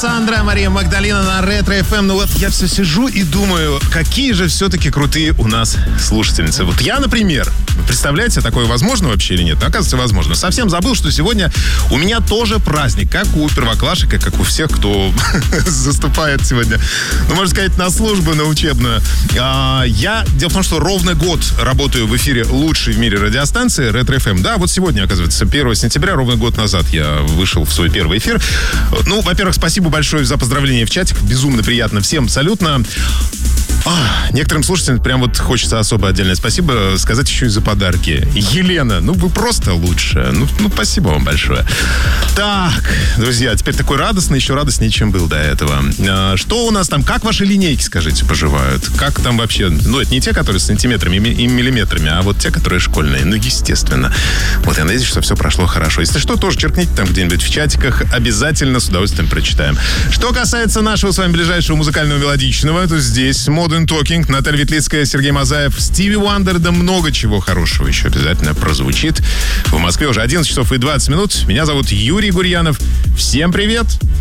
Сандра, Мария Магдалина на Ретро-ФМ. Ну вот я все сижу и думаю, какие же все-таки крутые у нас слушательницы. Вот я, например, представляете, такое возможно вообще или нет? Оказывается, возможно. Совсем забыл, что сегодня у меня тоже праздник, как у первоклашек и как у всех, кто заступает сегодня, ну, можно сказать, на службу, на учебную. Дело в том, что ровно год работаю в эфире лучшей в мире радиостанции Ретро-ФМ. Да, вот сегодня, оказывается, 1 сентября, ровно год назад я вышел в свой первый эфир. Ну, во-первых, спасибо большое за поздравления в чатик. Безумно приятно всем, абсолютно. Некоторым слушателям прям вот хочется особо отдельное спасибо сказать еще и за подарки. Елена, ну вы просто лучшая. Ну спасибо вам большое. Так, друзья, теперь такой радостный, еще радостнее, чем был до этого. Что у нас там? Как ваши линейки, скажите, поживают? Как там вообще? Ну, это не те, которые с сантиметрами и миллиметрами, а вот те, которые школьные. Ну, естественно. Вот я надеюсь, что все прошло хорошо. Если что, тоже черкните там где-нибудь в чатиках. Обязательно с удовольствием прочитаем. Что касается нашего с вами ближайшего музыкального мелодичного, то здесь Modern Talking, Наталья Ветлицкая, Сергей Мазаев, Стиви Уандер, да много чего хорошего еще обязательно прозвучит. В Москве уже 11 часов и 20 минут. Меня зовут Юрий Гурьянов. Всем привет!